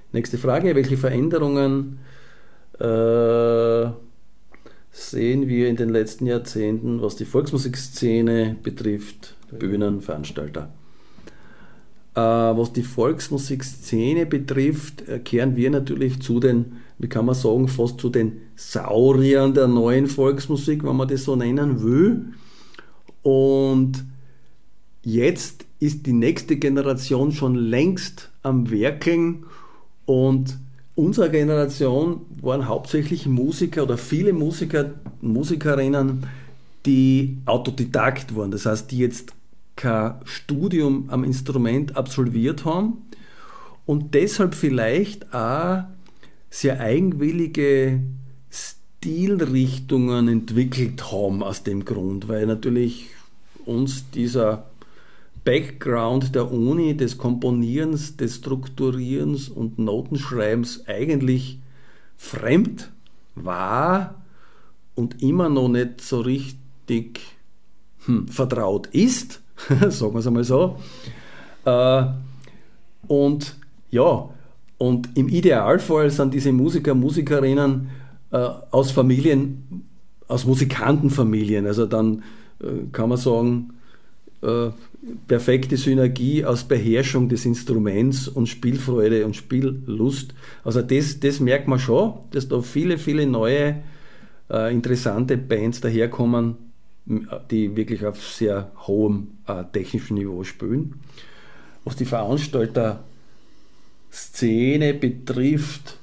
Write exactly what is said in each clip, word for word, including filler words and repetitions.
Nächste Frage, welche Veränderungen äh, sehen wir in den letzten Jahrzehnten, was die Volksmusikszene betrifft, Bühnen, Veranstalter? Äh, was die Volksmusikszene betrifft, äh, kehren wir natürlich zu den, wie kann man sagen, fast zu den Sauriern der neuen Volksmusik, wenn man das so nennen will. Und jetzt ist die nächste Generation schon längst am Werkeln und unsere Generation waren hauptsächlich Musiker oder viele Musiker, Musikerinnen, die Autodidakt waren. Das heißt, die jetzt kein Studium am Instrument absolviert haben und deshalb vielleicht auch sehr eigenwillige Stilrichtungen entwickelt haben aus dem Grund, weil natürlich uns dieser Background der Uni, des Komponierens, des Strukturierens und Notenschreibens eigentlich fremd war und immer noch nicht so richtig hm, vertraut ist, sagen wir es einmal so. Äh, und ja, und im Idealfall sind diese Musiker, Musikerinnen äh, aus Familien, aus Musikantenfamilien, also dann äh, kann man sagen, äh, perfekte Synergie aus Beherrschung des Instruments und Spielfreude und Spiellust. Also das, das merkt man schon, dass da viele, viele neue äh, interessante Bands daherkommen, die wirklich auf sehr hohem äh, technischen Niveau spielen. Was die Veranstalter-Szene betrifft,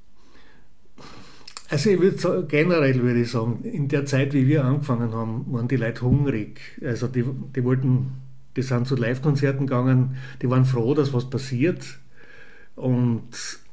also ich würde sagen, generell würde ich sagen, in der Zeit, wie wir angefangen haben, waren die Leute hungrig. Also die, die wollten, die sind zu Live-Konzerten gegangen, die waren froh, dass was passiert. Und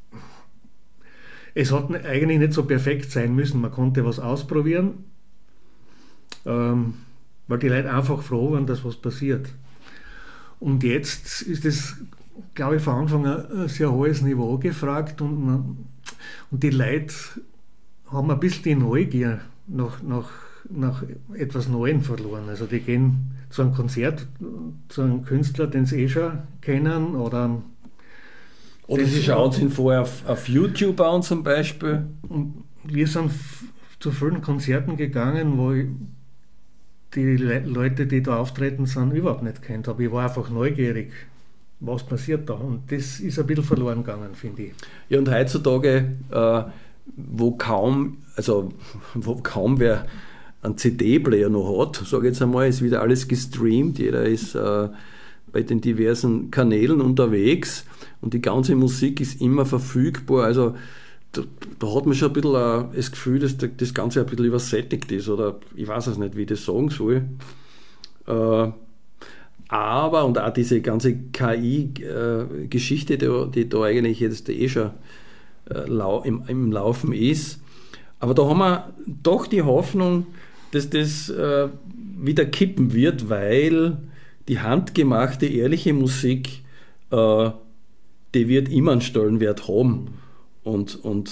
es hat eigentlich nicht so perfekt sein müssen. Man konnte was ausprobieren, ähm, weil die Leute einfach froh waren, dass was passiert. Und jetzt ist es, glaube ich, von Anfang an ein sehr hohes Niveau gefragt und, man, und die Leute haben ein bisschen die Neugier nach, nach, nach etwas Neuem verloren. Also die gehen zu einem Konzert, zu einem Künstler, den sie eh schon kennen, oder oder sie schauen sich vorher auf, auf YouTube an zum Beispiel. Und wir sind f- zu vielen Konzerten gegangen, wo ich die Le- Leute, die da auftreten sind, überhaupt nicht kennt habe. Ich war einfach neugierig, was passiert da. Und das ist ein bisschen verloren gegangen, finde ich. Ja, und heutzutage äh, wo kaum, also wo kaum wer einen C D-Player noch hat, sage ich jetzt einmal, ist wieder alles gestreamt, jeder ist äh, bei den diversen Kanälen unterwegs und die ganze Musik ist immer verfügbar, also da, da hat man schon ein bisschen äh, das Gefühl, dass das Ganze ein bisschen übersättigt ist, oder ich weiß es nicht, wie ich das sagen soll. Äh, aber, und auch diese ganze K I-Geschichte, äh, die, die da eigentlich jetzt eh schon Im, im Laufen ist. Aber da haben wir doch die Hoffnung, dass das äh, wieder kippen wird, weil die handgemachte, ehrliche Musik, äh, die wird immer einen Stellenwert haben. Und, und